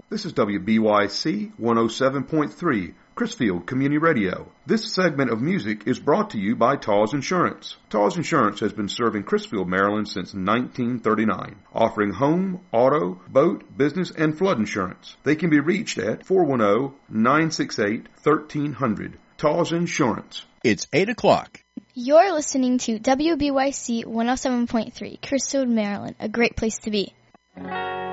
This is WBYC 107.3, Chrisfield Community Radio. This segment of music is brought to you by Taws Insurance. Taws Insurance has been serving Chrisfield, Maryland since 1939, offering home, auto, boat, business, and flood insurance. They can be reached at 410-968-1300. Taws Insurance. It's 8 o'clock. You're listening to WBYC 107.3, Chrisfield, Maryland, a great place to be.